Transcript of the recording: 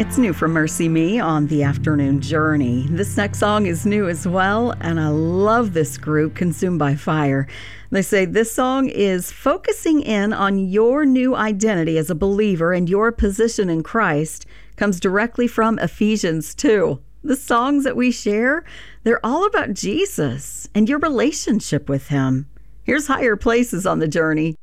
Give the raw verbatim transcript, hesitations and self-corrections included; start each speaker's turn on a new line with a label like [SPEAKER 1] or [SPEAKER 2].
[SPEAKER 1] It's new from Mercy Me on the Afternoon Journey. This next song is new as well, and I love this group, Consumed by Fire. They say this song is focusing in on your new identity as a believer and your position in Christ, comes directly from Ephesians two. The songs that we share, they're all about Jesus and your relationship with him. Here's Higher Places on the Journey.